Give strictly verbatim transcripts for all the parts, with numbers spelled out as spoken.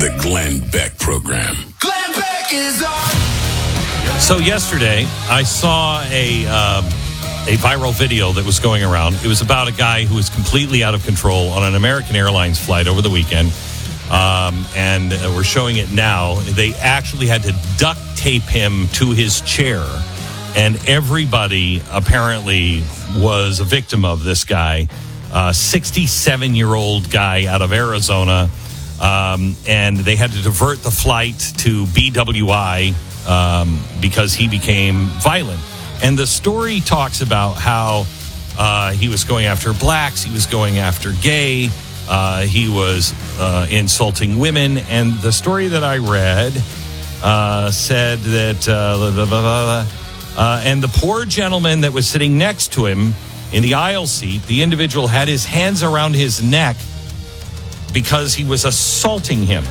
The Glenn Beck Program. Glenn Beck is on. So yesterday, I saw a um, a viral video that was going around. It was about a guy who was completely out of control on an American Airlines flight over the weekend. Um, and uh, we're showing it now. They actually had to duct tape him to his chair. And everybody apparently was a victim of this guy. A sixty-seven-year-old guy out of Arizona. Um, and they had to divert the flight to B W I um, because he became violent. And the story talks about how uh, he was going after blacks, he was going after gay, uh, he was uh, insulting women. And the story that I read uh, said that, uh, blah, blah, blah, blah, uh, and the poor gentleman that was sitting next to him in the aisle seat, the individual had his hands around his neck because he was assaulting him.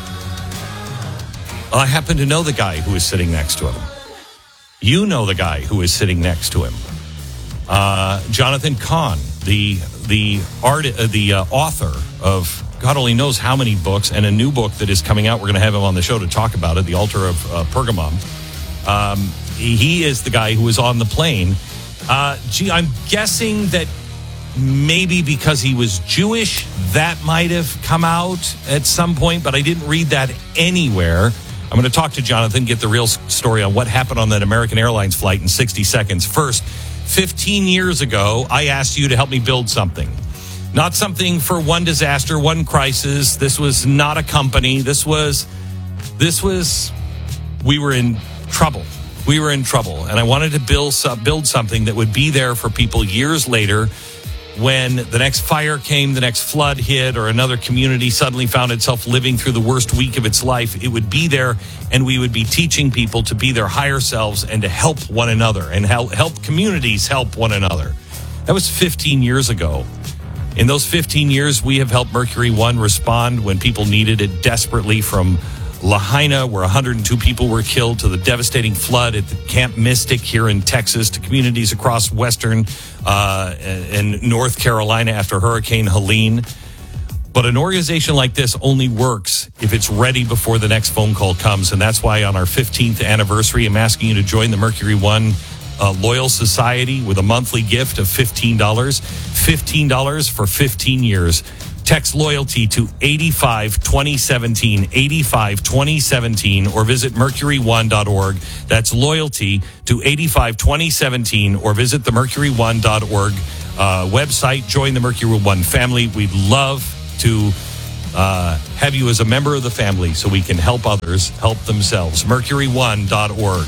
Well, I happen to know the guy who was sitting next to him. You know the guy who is sitting next to him. Uh, Jonathan Cahn, the the art, uh, the uh, author of God only knows how many books, and a new book that is coming out. We're going to have him on the show to talk about it, The Altar of uh, Pergamum. Um, he is the guy who was on the plane. Uh, gee, I'm guessing that maybe because he was Jewish, that might have come out at some point, but I didn't read that anywhere. I'm going to talk to Jonathan, get the real story on what happened on that American Airlines flight in sixty seconds. First, fifteen years ago, I asked you to help me build something. Not something for one disaster, one crisis. This was not a company. This was, this was, we were in trouble. We were in trouble. And I wanted to build, build something that would be there for people years later when the next fire came, the next flood hit, or another community suddenly found itself living through the worst week of its life. It would be there, and we would be teaching people to be their higher selves and to help one another and help, help communities help one another. That was fifteen years ago. In those fifteen years, we have helped Mercury One respond when people needed it desperately, from Lahaina, where one hundred two people were killed, to the devastating flood at the Camp Mystic here in Texas, to communities across Western uh, and North Carolina after Hurricane Helene. But an organization like this only works if it's ready before the next phone call comes. And that's why on our fifteenth anniversary, I'm asking you to join the Mercury One uh, Loyal Society with a monthly gift of fifteen dollars. fifteen dollars for fifteen years. Text loyalty to eighty-five twenty seventeen, eighty-five twenty seventeen, or visit mercury one dot org. That's loyalty to eighty-five twenty seventeen, or visit the mercury one dot org uh, website. Join the Mercury One family. We'd love to uh, have you as a member of the family so we can help others help themselves. mercury one dot org.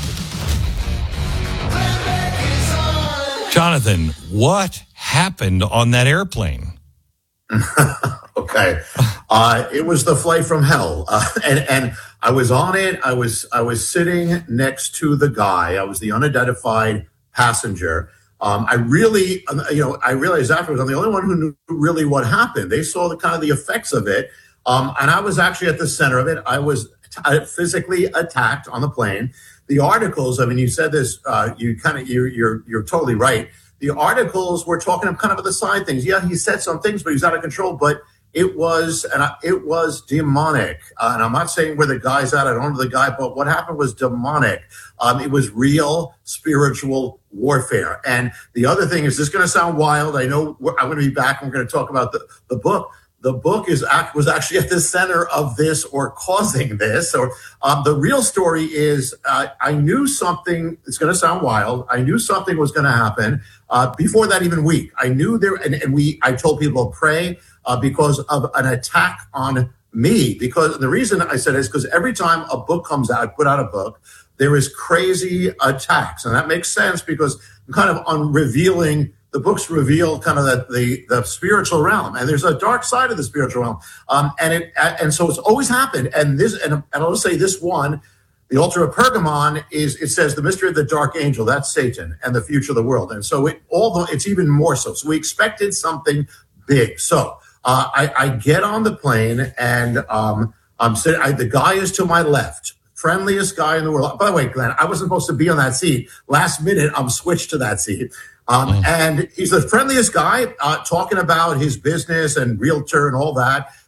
Jonathan, what happened on that airplane? Okay. Uh, it was the flight from hell. Uh, and, and I was on it. I was, I was sitting next to the guy. I was the unidentified passenger. Um, I really, you know, I realized afterwards I'm the only one who knew really what happened. They saw the kind of the effects of it. Um, and I was actually at the center of it. I was t- physically attacked on the plane. The articles, I mean, you said this, uh, you kind of, you're, you're, you're totally right. The articles were talking kind of the side things. Yeah, he said some things, but he was out of control. But it was, and I, it was demonic. Uh, and I'm not saying where the guy's at. I don't know the guy, but what happened was demonic. Um, it was real spiritual warfare. And the other thing is, this is going to sound wild. I know I'm going to be back. And we're going to talk about the, the book. The book is was actually at the center of this, or causing this. Or um, the real story is, uh, I knew something. It's going to sound wild. I knew something was going to happen uh, before that even week. I knew there, and, and we. I told people to pray uh, because of an attack on me. Because the reason I said it is because every time a book comes out, I put out a book, there is crazy attacks, and that makes sense because I'm kind of on revealing. The books reveal kind of the, the, the spiritual realm, and there's a dark side of the spiritual realm. Um, and it, and so it's always happened. And this, and, and I'll say this one, the altar of Pergamon is, it says the mystery of the dark angel, that's Satan, and the future of the world. And so it, although it's even more so. So we expected something big. So uh, I, I get on the plane, and um, I'm sitting, I, the guy is to my left. Friendliest guy in the world. By the way, Glenn, I wasn't supposed to be on that seat. Last minute, I'm switched to that seat. Um, oh. And he's the friendliest guy, uh, talking about his business and realtor and all that.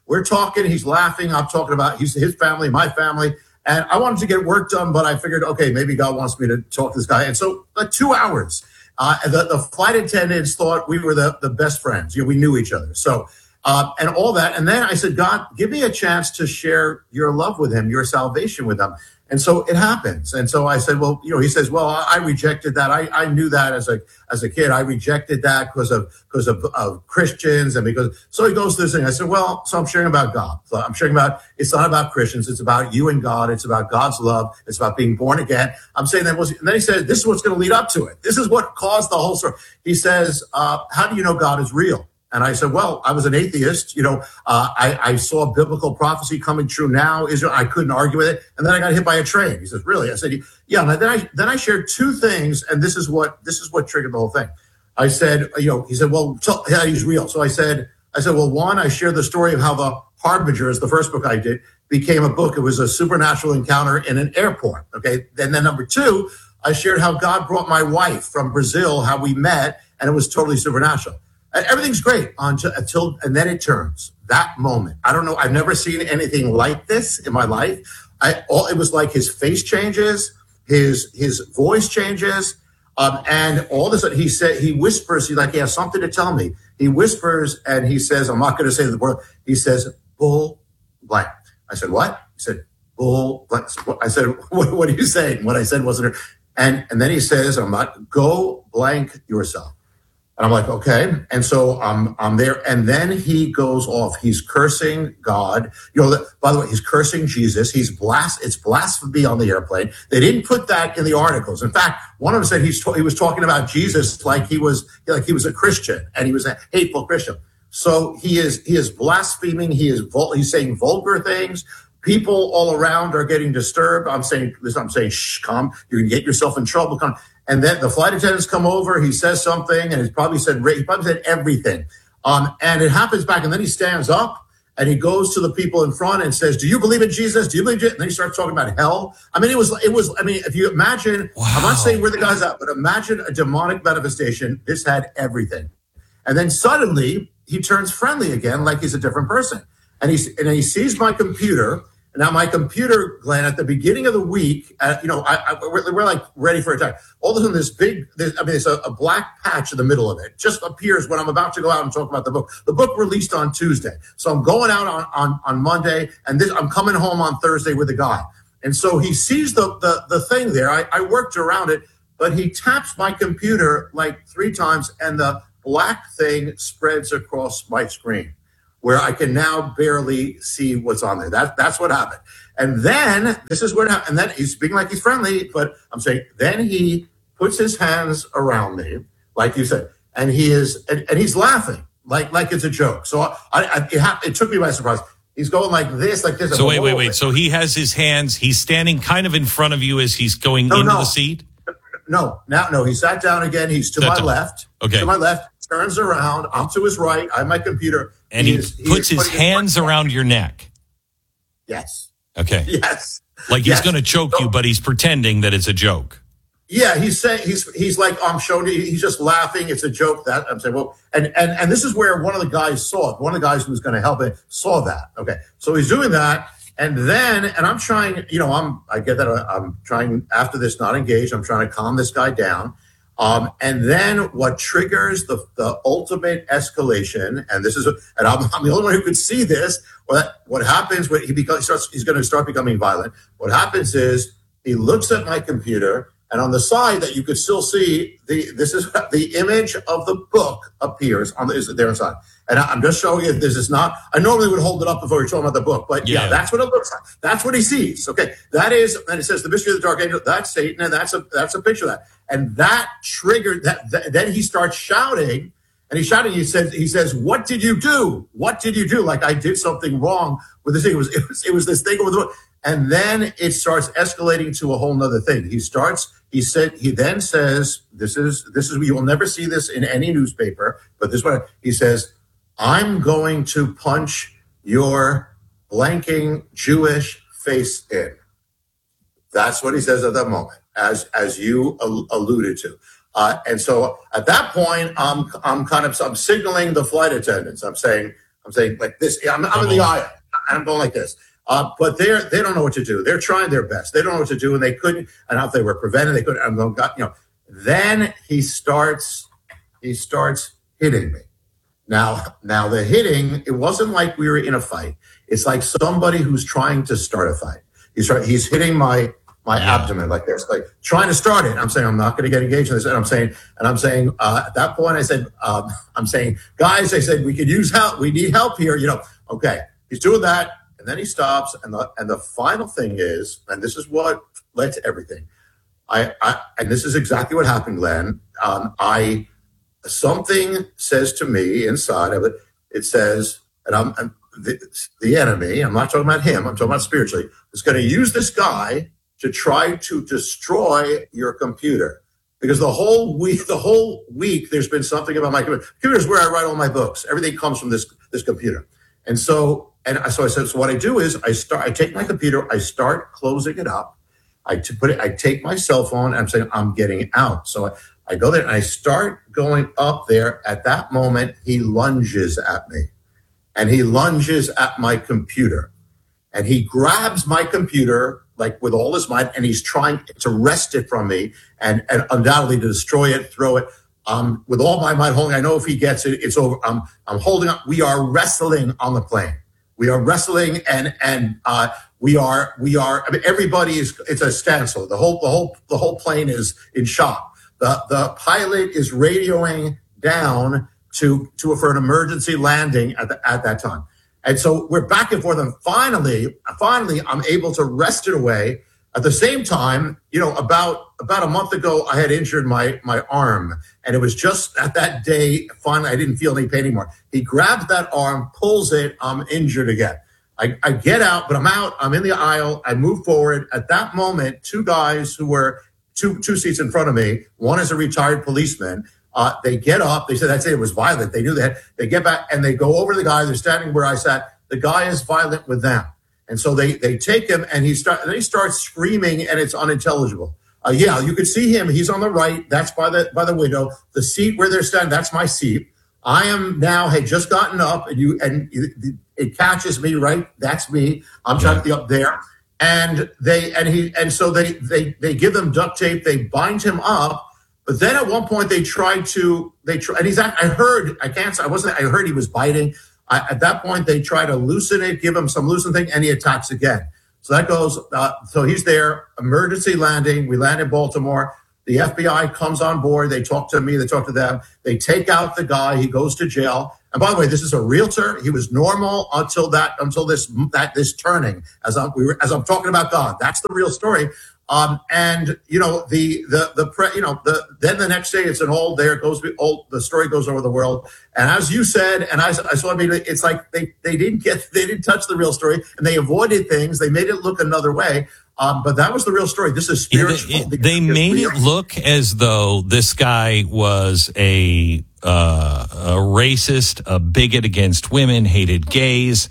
we're talking. He's laughing. I'm talking about he's his family, my family. And I wanted to get work done, but I figured, okay, maybe God wants me to talk to this guy. And so like two hours, uh, the, the flight attendants thought we were the, the best friends. You know, we knew each other. So, uh, and all that. And then I said, God, give me a chance to share your love with him, your salvation with him. And so it happens. And so I said, well, you know, he says, well, I, I rejected that. I, I knew that as a as a kid. I rejected that because of because of, of Christians and because so he goes through this thing. I said, well, so I'm sharing about God. So I'm sharing about it's not about Christians. It's about you and God. It's about God's love. It's about being born again. I'm saying that was, and then he said, this is what's going to lead up to it. This is what caused the whole story. He says, uh, how do you know God is real? And I said, well, I was an atheist. You know, uh, I, I saw biblical prophecy coming true now. Israel, I couldn't argue with it. And then I got hit by a train. He says, really? I said, yeah. And then I, then I shared two things. And this is what, this is what triggered the whole thing. I said, you know, he said, well, tell, yeah, he's real. So I said, I said, well, one, I shared the story of how the Harbingers, the first book I did, became a book. It was a supernatural encounter in an airport. Okay. And then number two, I shared how God brought my wife from Brazil, how we met, and it was totally supernatural. And everything's great until, until, and then it turns that moment. I don't know. I've never seen anything like this in my life. I, all, it was like his face changes, his, his voice changes. Um, and all of a sudden he said, he whispers, he's like, he has something to tell me. He whispers and he says, I'm not going to say the word. He says, bull blank. I said, what? He said, bull blank. I said, what, what are you saying? What I said wasn't her. And, and then he says, I'm not, go blank yourself. And I'm like, okay. And so I'm, I'm there. And then he goes off. He's cursing God. You know, by the way, he's cursing Jesus. He's blas- It's blasphemy on the airplane. They didn't put that in the articles. In fact, one of them said he's, he was talking about Jesus like he was, like he was a Christian and he was a hateful Christian. So he is, he is blaspheming. He is, vul- he's saying vulgar things. People all around are getting disturbed. I'm saying, I'm saying, shh, come. You're going to get yourself in trouble. Come. And then the flight attendants come over. He says something, and he probably said he probably said everything. Um, and it happens back, and then he stands up and he goes to the people in front and says, "Do you believe in Jesus? Do you believe in?" And then he starts talking about hell. I mean, it was it was. I mean, if you imagine, wow. I'm not saying we're the guys out, but imagine a demonic manifestation. This had everything, and then suddenly he turns friendly again, like he's a different person. And he and he sees my computer. Now, my computer, Glenn, at the beginning of the week, uh, you know, I, I, we're, we're like ready for attack. All of a sudden, this big, this, I mean, it's a, a black patch in the middle of it just appears when I'm about to go out and talk about the book. The book released on Tuesday. So I'm going out on, on, on Monday, and this, I'm coming home on Thursday with a guy. And so he sees the, the, the thing there. I, I worked around it, but he taps my computer like three times, and the black thing spreads across my screen, where I can now barely see what's on there. That, that's what happened. And then, this is what happened. And then he's speaking like he's friendly, but I'm saying, then he puts his hands around me, like you said, and he is, and, and he's laughing, like like it's a joke. So I, I it, ha- it took me by surprise. He's going like this, like this. So wait, wait, wait. So he has his hands, he's standing kind of in front of you as he's going no, into no. the seat? No, now, no, he sat down again. He's to Sat my down. left. Okay. To my left, turns around. I'm to his right. I have my computer. And he, is, puts he his hands his around your neck. Yes. Okay. Yes. Like he's yes. going to choke so, you, but he's pretending that it's a joke. Yeah, he's saying he's he's like I'm showing you. He's just laughing. It's a joke. That I'm saying. Well, and and and this is where one of the guys saw it. One of the guys who was going to help it saw that. Okay, so he's doing that, and then and I'm trying. You know, I'm I get that I'm trying after this not engaged. I'm trying to calm this guy down. Um, and then what triggers the the ultimate escalation, and this is and I'm, I'm the only one who could see this. What what happens when he becomes starts? He's going to start becoming violent. What happens is he looks at my computer. And on the side that you could still see the this is the image of the book appears on the is there inside. And I'm just showing you this is not. I normally would hold it up before we talk about the book, but yeah. yeah, that's what it looks like. That's what he sees. Okay, that is, and it says the mystery of the dark angel. That's Satan, and that's a that's a picture of that. And that triggered that. that then he starts shouting, and he's shouting. He says, he says, "What did you do? What did you do? Like I did something wrong with this thing. It was it was it was this thing with the book." And then it starts escalating to a whole nother thing. He starts, he said, he then says, this is, this is, you will never see this in any newspaper, but this one, he says, "I'm going to punch your blanking Jewish face in." That's what he says at that moment, as, as you al- alluded to. Uh, and so at that point, I'm, I'm kind of, I'm signaling the flight attendants. I'm saying, I'm saying like this. I'm, I'm in the aisle. I'm going like this. Uh, but they're they don't know what to do. They're trying their best. They don't know what to do, and they couldn't. And if they were prevented, they couldn't. I'm going, God, you know. Then he starts he starts hitting me. Now, now the hitting, it wasn't like we were in a fight. It's like somebody who's trying to start a fight. He's trying, he's hitting my my yeah. abdomen like this, like trying to start it. I'm saying I'm not going to get engaged in this, and I'm saying, and I'm saying uh, at that point, I said, um, I'm saying, guys, I said we could use help. We need help here. You know, okay. He's doing that, and then he stops, and the and the final thing is, and this is what led to everything. I, I and this is exactly what happened, Glenn. Um, I. Something says to me inside of it, it says, and I'm, I'm the, the enemy, I'm not talking about him, I'm talking about spiritually, is going to use this guy to try to destroy your computer. Because the whole week, the whole week, there's been something about my computer. Computer is where I write all my books. Everything comes from this, this computer. And so, and so I said, so what I do is I start, I take my computer, I start closing it up. I t- put it, I take my cell phone, and I'm saying, I'm getting out. So I, I go there and I start going up there. At that moment, he lunges at me, and he lunges at my computer, and he grabs my computer like with all his might, and he's trying to wrest it from me and, and undoubtedly to destroy it, throw it. Um, with all my might holding, I know if he gets it, it's over. I'm, I'm holding up. We are wrestling on the plane. We are wrestling, and and uh, we are we are. I mean, everybody is. It's a standstill. The whole the whole the whole plane is in shock. The the pilot is radioing down to to for an emergency landing at the, at that time, and so we're back and forth. And finally, finally, I'm able to wrest it away. At the same time, you know, about about a month ago, I had injured my my arm, and it was just at that day. Finally, I didn't feel any pain anymore. He grabs that arm, pulls it. I'm injured again. I, I get out, but I'm out. I'm in the aisle. I move forward. At that moment, two guys who were Two two seats in front of me. One is a retired policeman. Uh, they get up. They said, I'd say it was violent. They knew that. They get back and they go over to the guy. They're standing where I sat. The guy is violent with them. And so they, they take him, and he start, and he starts screaming, and it's unintelligible. Uh, yeah, you could see him. He's on the right. That's by the by the window. The seat where they're standing, that's my seat. I am now had just gotten up, and you and it, it catches me, right? That's me. I'm trying to be up there. And they and he and so they they they give them duct tape. They bind him up, but then at one point they tried to they try and he's I heard I can't I wasn't I heard he was biting. I, at that point they try to loosen it, give him some loosen thing, and he attacks again. So that goes. Uh, so he's there. Emergency landing. We land in Baltimore. The F B I comes on board. They talk to me. They talk to them. They take out the guy. He goes to jail. And by the way, this is a realtor. He was normal until that, until this, that, this turning. As I'm, we were, as I'm talking about God, that's the real story. Um, and you know, the, the, the, pre, you know, the, then the next day it's an old, there it goes, old, the story goes over the world. And as you said, and I, I saw, I mean, it's like they, they didn't get, they didn't touch the real story, and they avoided things. They made it look another way. Um, but that was the real story. This is spiritual. Yeah, they they made real. It look as though this guy was a, uh, a racist, a bigot against women, hated gays.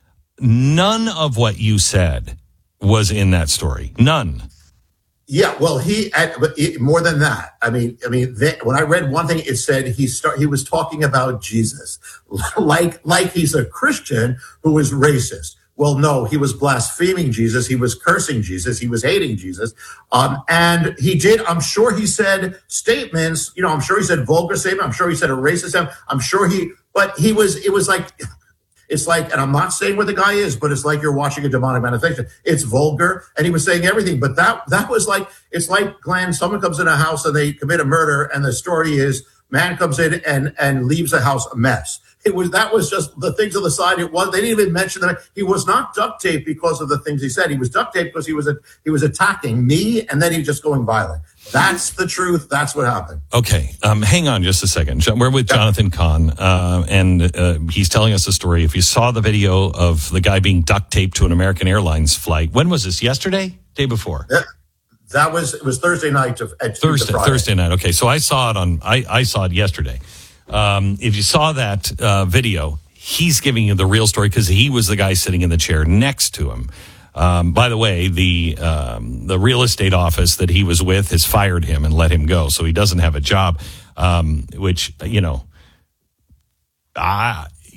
None of what you said was in that story. None. Yeah, well, he, but more than that. I mean, I mean, they, when I read one thing, it said he start, he was talking about Jesus, like like he's a Christian who is racist. Well, no, he was blaspheming Jesus. He was cursing Jesus. He was hating Jesus. Um, and he did, I'm sure he said statements, you know, I'm sure he said vulgar statement. I'm sure he said a racist statement. I'm sure he, but he was, it was like, it's like, and I'm not saying what the guy is, but it's like you're watching a demonic manifestation. It's vulgar. And he was saying everything. But that, that was like, it's like, Glenn, someone comes in a house and they commit a murder. And the story is man comes in and, and leaves the house a mess. It was, that was just the things on the side. It was, they didn't even mention that he was not duct taped because of the things he said. He was duct taped because he was, a, he was attacking me, and then he was just going violent. That's the truth. That's what happened. Okay. Um, hang on just a second. We're with Jonathan Cahn, uh, and uh, he's telling us a story. If you saw the video of the guy being duct taped to an American Airlines flight, when was this? Yesterday? Day before? Yeah. That was, it was Thursday night to, at Thursday, to Thursday night. Okay. So I saw it on, I, I saw it yesterday. Um, if you saw that uh, video, he's giving you the real story because he was the guy sitting in the chair next to him. Um, by the way, the um, the real estate office that he was with has fired him and let him go, so he doesn't have a job. Um, which, you know, I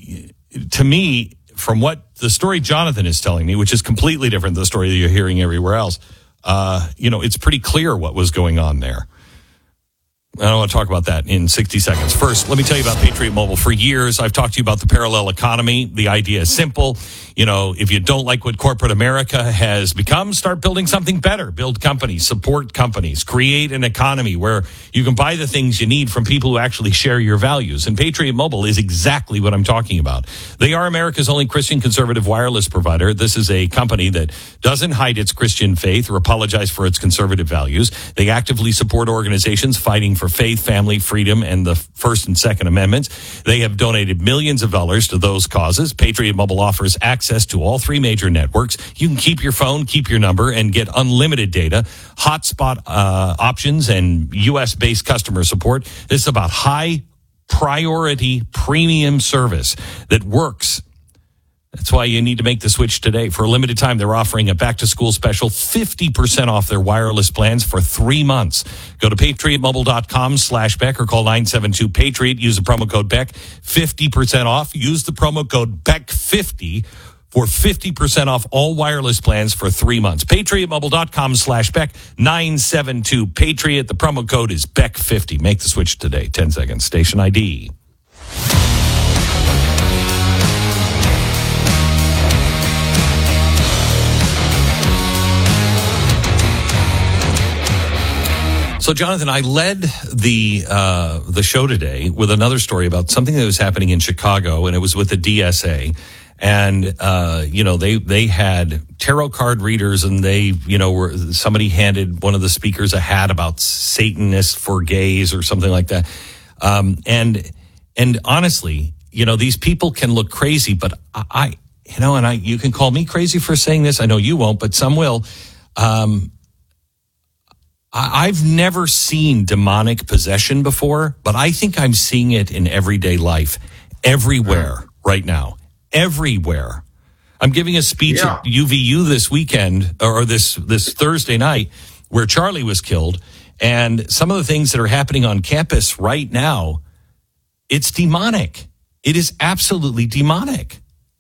to me, from what the story Jonathan is telling me, which is completely different than the story that you're hearing everywhere else, uh, you know, it's pretty clear what was going on there. I don't want to talk about that in sixty seconds. First, let me tell you about Patriot Mobile. For years, I've talked to you about the parallel economy. The idea is simple. You know, if you don't like what corporate America has become, start building something better. Build companies, support companies, create an economy where you can buy the things you need from people who actually share your values. And Patriot Mobile is exactly what I'm talking about. They are America's only Christian conservative wireless provider. This is a company that doesn't hide its Christian faith or apologize for its conservative values. They actively support organizations fighting for faith, family, freedom, and the First and Second Amendments. They have donated millions of dollars to those causes. Patriot Mobile offers access to all three major networks. You can keep your phone, keep your number, and get unlimited data, hotspot uh, options, and U S-based customer support. This is about high priority premium service that works. That's why you need to make the switch today. For a limited time, they're offering a back-to-school special, fifty percent off their wireless plans for three months. Go to patriotmobile.com slash Beck or call nine seven two Patriot. Use the promo code Beck, fifty percent off. Use the promo code Beck fifty for fifty percent off all wireless plans for three months. patriotmobile.com slash Beck, nine seven two Patriot. The promo code is Beck fifty. Make the switch today. ten seconds. Station I D. So, Jonathan, I led the uh, the show today with another story about something that was happening in Chicago, and it was with the D S A. And, uh, you know, they, they had tarot card readers, and they, you know, were, somebody handed one of the speakers a hat about Satanist for gays or something like that. Um, and, and honestly, you know, these people can look crazy, but I, I, you know, and I, you can call me crazy for saying this. I know you won't, but some will. Um, I, I've never seen demonic possession before, but I think I'm seeing it in everyday life, everywhere right now. Everywhere. I'm giving a speech yeah. at U V U this weekend, or this this Thursday night, where Charlie was killed, and some of the things that are happening on campus right now, it's demonic. It is absolutely demonic.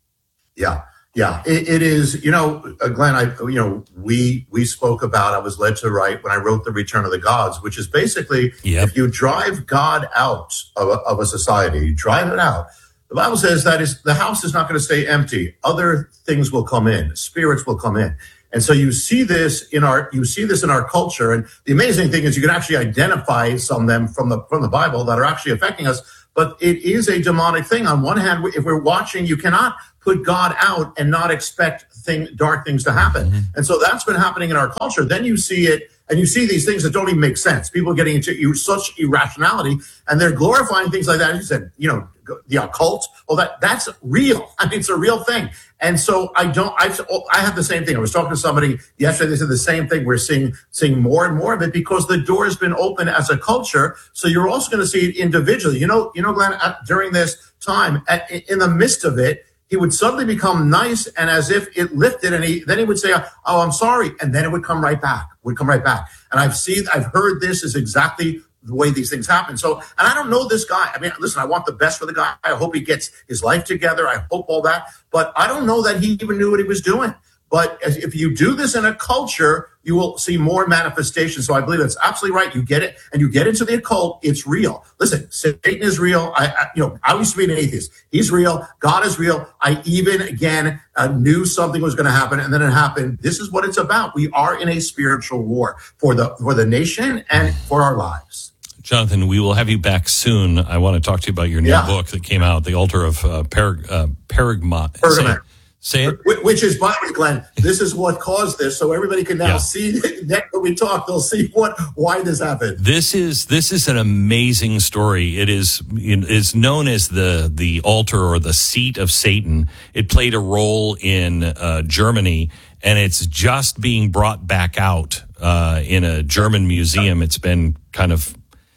Yeah, yeah, it, it is. You know, uh, Glenn, I you know we we spoke about. I was led to write when I wrote The Return of the Gods, which is basically yep. if you drive God out of a, of a society, you drive it out. The Bible says that is the house is not going to stay empty. Other things will come in. Spirits will come in. And so you see this in our you see this in our culture. And the amazing thing is you can actually identify some of them from the from the Bible that are actually affecting us. But it is a demonic thing. On one hand, if we're watching, you cannot put God out and not expect thing, dark things to happen. Mm-hmm. And so that's been happening in our culture. Then you see it, and you see these things that don't even make sense. People getting into such irrationality, and they're glorifying things like that. You said, you know, the occult. Well, that that's real. I mean, it's a real thing. And so I don't. I I have the same thing. I was talking to somebody yesterday. They said the same thing. We're seeing seeing more and more of it because the door has been open as a culture. So you're also going to see it individually. You know, you know, Glenn. At, during this time, at, in the midst of it, he would suddenly become nice, and as if it lifted, and he then he would say, "Oh, I'm sorry," and then it would come right back. Would come right back. And I've seen, I've heard this is exactly the way these things happen. So, and I don't know this guy. I mean, listen, I want the best for the guy. I hope he gets his life together. I hope all that. But I don't know that he even knew what he was doing. But if you do this in a culture, you will see more manifestation. So I believe that's absolutely right. You get it, and you get into the occult. It's real. Listen, Satan is real. I, I you know, I used to be an atheist. He's real. God is real. I even again uh, knew something was going to happen, and then it happened. This is what it's about. We are in a spiritual war for the for the nation and for our lives. Jonathan, we will have you back soon. I want to talk to you about your new yeah. book that came out, The Altar of uh, Perg- uh, Pergamon. Pergamon. Say it. Which is, by the way, Glenn, this is what caused this. So everybody can now yeah. see next when we talk, they'll see what why this happened. This is this is an amazing story. It is it is known as the the altar or the seat of Satan. It played a role in uh, Germany, and it's just being brought back out uh, in a German museum. It's been kind of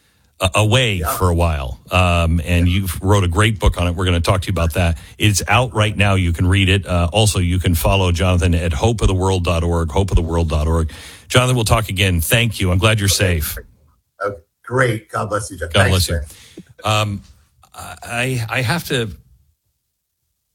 away yeah. for a while. Um, and you wrote a great book on it. We're going to talk to you about that. It's out right now. You can read it. Uh, also, you can follow Jonathan at hope of the world dot org, hope of the world dot org. Jonathan, we'll talk again. Thank you. I'm glad you're safe. Okay. Great. God bless you, John. God Thanks, bless you. Um, I, I have to,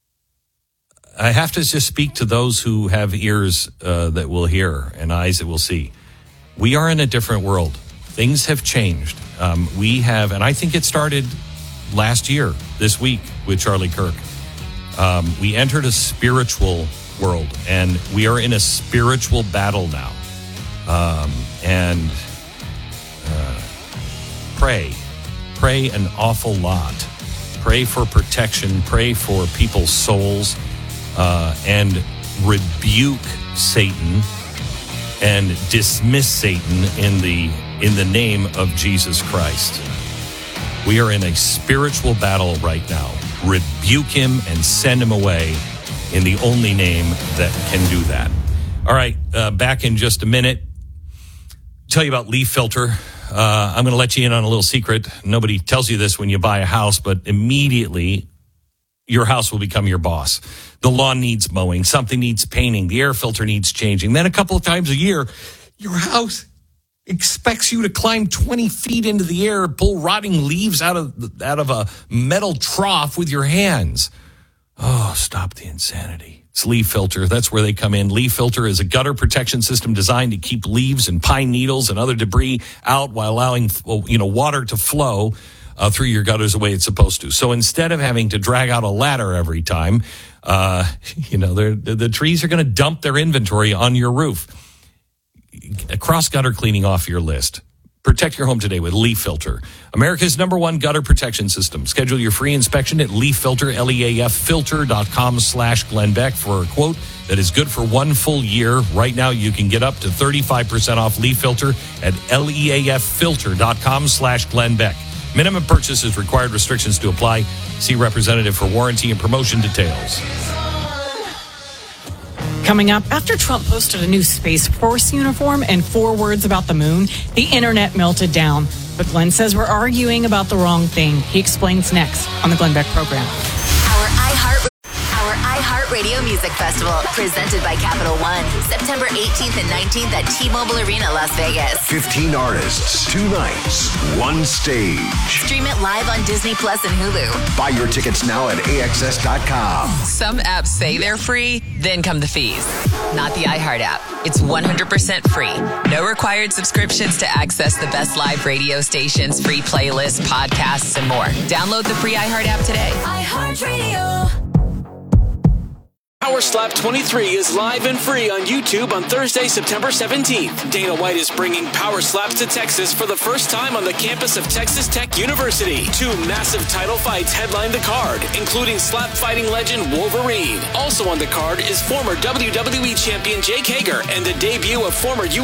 I have to just speak to those who have ears uh, that will hear and eyes that will see. We are in a different world. Things have changed. Um, we have, and I think it started last year, this week, with Charlie Kirk. Um, we entered a spiritual world, and we are in a spiritual battle now. Um, and uh, pray. Pray an awful lot. Pray for protection. Pray for people's souls. Uh, and rebuke Satan and dismiss Satan in the in the name of Jesus Christ. We are in a spiritual battle right now. Rebuke him and send him away in the only name that can do that. All right, uh, back in just a minute. Tell you about Leaf Filter. Uh, I'm going to let you in on a little secret. Nobody tells you this when you buy a house, but immediately your house will become your boss. The lawn needs mowing. Something needs painting. The air filter needs changing. Then a couple of times a year, your house expects you to climb twenty feet into the air, pull rotting leaves out of out of a metal trough with your hands. Oh, stop the insanity. It's Leaf Filter. That's where they come in. Leaf Filter is a gutter protection system designed to keep leaves and pine needles and other debris out while allowing, you know, water to flow uh, through your gutters the way it's supposed to. So instead of having to drag out a ladder every time, uh, you know, the, the trees are going to dump their inventory on your roof. Cross gutter cleaning off your list. Protect your home today with Leaf Filter, America's number one gutter protection system. Schedule your free inspection at Leaf Filter, L E A F filter dot com slash Glenn Beck for a quote that is good for one full year. Right now, you can get up to thirty-five percent off Leaf Filter at L E A F filter dot com slash Glenn Beck. Minimum purchase is required. Restrictions to apply. See representative for warranty and promotion details. Coming up, after Trump posted a new Space Force uniform and four words about the moon, the internet melted down. But Glenn says we're arguing about the wrong thing. He explains next on the Glenn Beck program. Our iHeart Our iHeartRadio Music Festival, presented by Capital One, September eighteenth and nineteenth at T-Mobile Arena, Las Vegas. fifteen artists, two nights, one stage. Stream it live on Disney Plus and Hulu. Buy your tickets now at A X S dot com. Some apps say they're free, then come the fees. Not the iHeart app. It's one hundred percent free. No required subscriptions to access the best live radio stations, free playlists, podcasts, and more. Download the free iHeart app today. iHeartRadio. Power Slap twenty-three is live and free on YouTube on Thursday, September seventeenth. Dana White is bringing Power Slaps to Texas for the first time on the campus of Texas Tech University. Two massive title fights headline the card, including slap fighting legend Wolverine. Also on the card is former W W E champion Jake Hager and the debut of former U